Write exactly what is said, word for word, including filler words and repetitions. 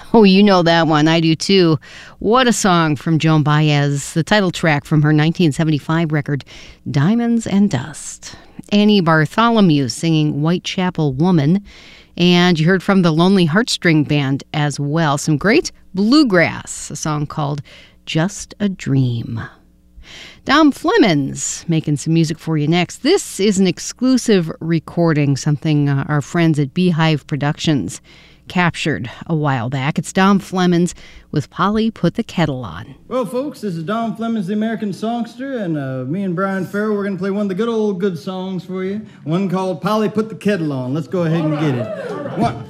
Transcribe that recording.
Oh, you know that one. I do too. What a song from Joan Baez, the title track from her nineteen seventy-five record, Diamonds and Dust. Annie Bartholomew singing Whitechapel Woman. And you heard from the Lonely Heartstring Band as well. Some great bluegrass, a song called Just a Dream. Dom Flemons making some music for you next. This is an exclusive recording, something uh, our friends at Beehive Productions captured a while back. It's Dom Flemons with Polly Put the Kettle On. Well, folks, this is Dom Flemons, the American songster, and uh, me and Brian Farrell, we're going to play one of the good old good songs for you, one called Polly Put the Kettle On. Let's go ahead and get it. One.